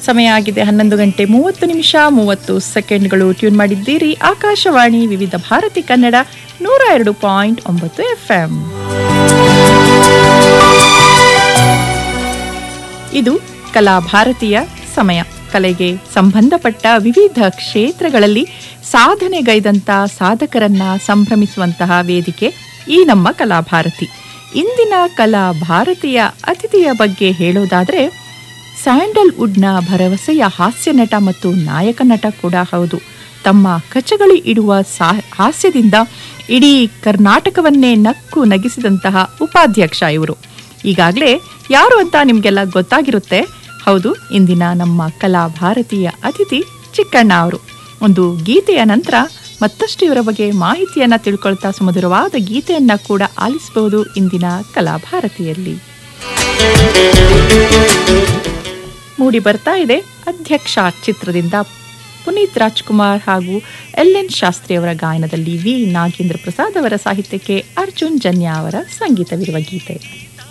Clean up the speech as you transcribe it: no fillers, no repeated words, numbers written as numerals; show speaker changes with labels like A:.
A: ಸಮಯ ಆಗಿದೆ 11:30 ಟ್ಯೂನ್ ಮಾಡಿದ್ದೀರಿ ಆಕಾಶವಾಣಿ ವಿವಿಧ ಭಾರತಿ ಕನ್ನಡ 102.9 FM. ಇದು ಕಲಾಭಾರತಿಯ ಸಮಯ. ಕಲೆಗೆ ಸಂಬಂಧಪಟ್ಟ ವಿವಿಧ ಕ್ಷೇತ್ರಗಳಲ್ಲಿ ಸಾಧನೆಗೈದಂಥ ಸಾಧಕರನ್ನ ಸಂಭ್ರಮಿಸುವಂತಹ ವೇದಿಕೆ ಈ ನಮ್ಮ ಕಲಾಭಾರತಿ. ಇಂದಿನ ಕಲಾಭಾರತಿಯ ಅತಿಥಿಯ ಬಗ್ಗೆ ಹೇಳೋದಾದರೆ ಸ್ಯಾಂಡಲ್ವುಡ್ನ ಭರವಸೆಯ ಹಾಸ್ಯ ನಟ ಮತ್ತು ನಾಯಕ ನಟ ಕೂಡ ಹೌದು. ತಮ್ಮ ಕಚಗಳಿ ಇಡುವ ಹಾಸ್ಯದಿಂದ ಇಡೀ ಕರ್ನಾಟಕವನ್ನೇ ನಕ್ಕು ನಗಿಸಿದಂತಹ ಉಪಾಧ್ಯಕ್ಷ ಇವರು. ಈಗಾಗಲೇ ಯಾರು ಅಂತ ನಿಮಗೆಲ್ಲ ಗೊತ್ತಾಗಿರುತ್ತೆ. ಹೌದು, ಇಂದಿನ ನಮ್ಮ ಕಲಾಭಾರತಿಯ ಅತಿಥಿ ಚಿಕ್ಕಣ್ಣ ಅವರು. ಒಂದು ಗೀತೆಯ ನಂತರ ಮತ್ತಷ್ಟು ಇವರ ಬಗ್ಗೆ ಮಾಹಿತಿಯನ್ನು ತಿಳ್ಕೊಳ್ತಾ ಸುಮಧುರವಾದ ಗೀತೆಯನ್ನು ಕೂಡ ಆಲಿಸಬಹುದು ಇಂದಿನ ಕಲಾಭಾರತಿಯಲ್ಲಿ. ಮೂಡಿ ಬರ್ತಾ ಇದೆ ಅಧ್ಯಕ್ಷ ಚಿತ್ರದಿಂದ ಪುನೀತ್ ರಾಜ್ಕುಮಾರ್ ಹಾಗೂ LN ಶಾಸ್ತ್ರಿ ಅವರ ಗಾಯನದಲ್ಲಿ ವಿ ನಾಗೇಂದ್ರ ಪ್ರಸಾದ್ ಅವರ ಸಾಹಿತ್ಯಕ್ಕೆ ಅರ್ಜುನ್ ಜನ್ಯ ಅವರ ಸಂಗೀತವಿರುವ ಗೀತೆ.